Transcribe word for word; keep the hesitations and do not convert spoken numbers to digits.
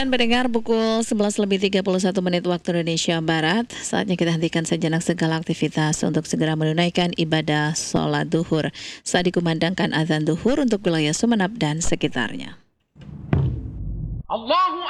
Dan mendengar pukul sebelas lebih tiga puluh satu menit waktu Indonesia Barat, saatnya kita hentikan sejenak segala aktivitas untuk segera menunaikan ibadah sholat duhur. Saat dikumandangkan azan duhur untuk wilayah Sumeneb dan sekitarnya. Allahu